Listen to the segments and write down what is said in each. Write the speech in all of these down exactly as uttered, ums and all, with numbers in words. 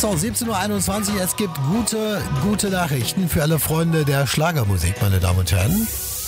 So, siebzehn Uhr einundzwanzig, es gibt gute, gute Nachrichten für alle Freunde der Schlagermusik, meine Damen und Herren.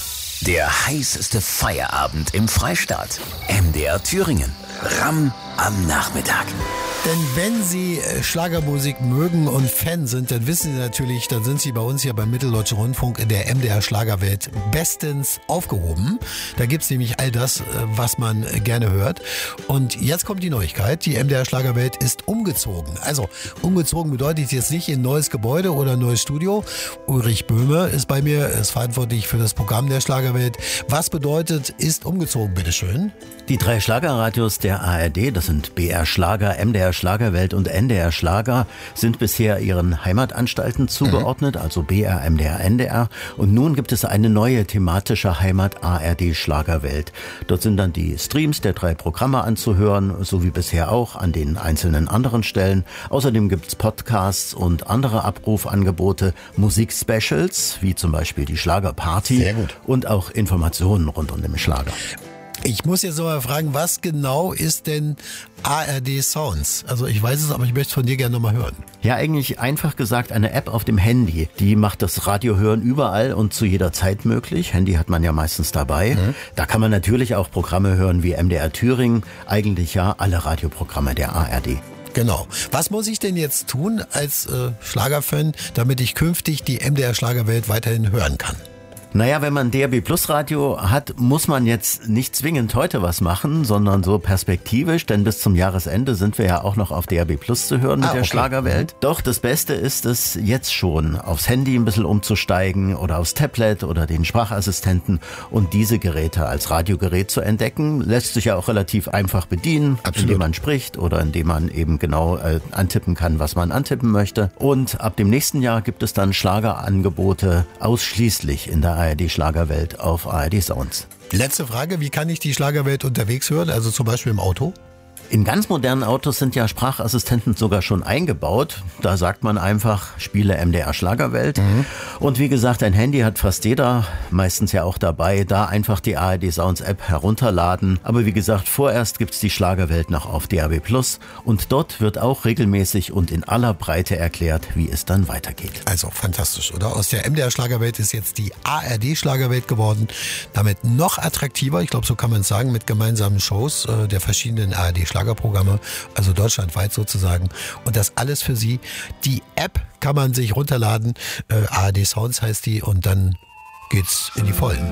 Der heißeste Feierabend im Freistaat. M D R Thüringen. Ram am Nachmittag. Denn wenn Sie Schlagermusik mögen und Fan sind, dann wissen Sie natürlich, dann sind Sie bei uns hier beim Mitteldeutschen Rundfunk in der M D R Schlagerwelt bestens aufgehoben. Da gibt's nämlich all das, was man gerne hört. Und jetzt kommt die Neuigkeit, die M D R Schlagerwelt ist umgezogen. Also umgezogen bedeutet jetzt nicht in ein neues Gebäude oder ein neues Studio. Ulrich Böhme ist bei mir, ist verantwortlich für das Programm der Schlagerwelt. Was bedeutet, ist umgezogen, bitteschön? Die drei Schlagerradios der A R D, das sind B R Schlager, M D R Schlagerwelt und N D R Schlager, sind bisher ihren Heimatanstalten zugeordnet, mhm. also B R, M D R, N D R. Und nun gibt es eine neue thematische Heimat A R D Schlagerwelt. Dort sind dann die Streams der drei Programme anzuhören, so wie bisher auch an den einzelnen anderen Stellen. Außerdem gibt's Podcasts und andere Abrufangebote, Musikspecials, wie zum Beispiel die Schlagerparty. Sehr gut. Und auch Informationen rund um den Schlager. Ich muss jetzt noch mal fragen, was genau ist denn A R D Sounds? Also ich weiß es, aber ich möchte es von dir gerne noch mal hören. Ja, eigentlich einfach gesagt eine App auf dem Handy. Die macht das Radiohören überall und zu jeder Zeit möglich. Handy hat man ja meistens dabei. Mhm. Da kann man natürlich auch Programme hören wie M D R Thüringen. Eigentlich ja alle Radioprogramme der A R D. Genau. Was muss ich denn jetzt tun als äh, Schlagerfan, damit ich künftig die M D R Schlagerwelt weiterhin hören kann? Naja, wenn man D A B Plus Radio hat, muss man jetzt nicht zwingend heute was machen, sondern so perspektivisch, denn bis zum Jahresende sind wir ja auch noch auf D A B Plus zu hören mit ah, der okay. Schlagerwelt. Doch das Beste ist es jetzt schon, aufs Handy ein bisschen umzusteigen oder aufs Tablet oder den Sprachassistenten und diese Geräte als Radiogerät zu entdecken. Lässt sich ja auch relativ einfach bedienen, Absolut. indem man spricht oder indem man eben genau äh, antippen kann, was man antippen möchte. Und ab dem nächsten Jahr gibt es dann Schlagerangebote ausschließlich in der A R D Schlagerwelt auf A R D Sounds. Letzte Frage, wie kann ich die Schlagerwelt unterwegs hören, also zum Beispiel im Auto? In ganz modernen Autos sind ja Sprachassistenten sogar schon eingebaut. Da sagt man einfach, spiele M D R Schlagerwelt. Mhm. Und wie gesagt, ein Handy hat fast jeder, meistens ja auch dabei. Da einfach die A R D Sounds App herunterladen. Aber wie gesagt, vorerst gibt's die Schlagerwelt noch auf D A B Plus. Und dort wird auch regelmäßig und in aller Breite erklärt, wie es dann weitergeht. Also fantastisch, oder? Aus der M D R Schlagerwelt ist jetzt die A R D Schlagerwelt geworden. Damit noch attraktiver, ich glaube, so kann man es sagen, mit gemeinsamen Shows äh, der verschiedenen A R D Schlagerprogramme, also deutschlandweit sozusagen. Und das alles für Sie. Die App kann man sich runterladen. Äh, A R D Sounds heißt die. Und dann geht's in die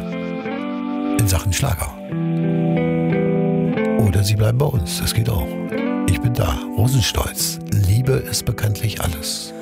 Vollen. In Sachen Schlager. Oder Sie bleiben bei uns. Das geht auch. Ich bin da. Rosenstolz. Liebe ist bekanntlich alles.